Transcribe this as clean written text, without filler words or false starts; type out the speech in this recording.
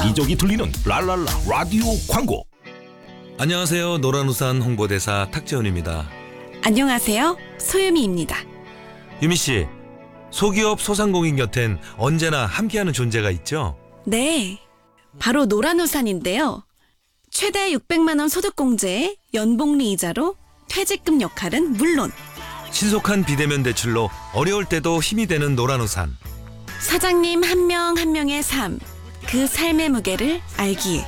여기저기 들리는 랄랄라 라디오 광고. 안녕하세요. 노란우산 홍보대사 탁재훈입니다. 안녕하세요. 소유미입니다. 유미씨, 소기업 소상공인 곁엔 언제나 함께하는 존재가 있죠? 네, 바로 노란우산인데요. 최대 600만 원 소득공제에 연봉리 이자로 퇴직금 역할은 물론 신속한 비대면 대출로 어려울 때도 힘이 되는 노란우산. 사장님 한 명 한 명의 삶, 그 삶의 무게를 알기에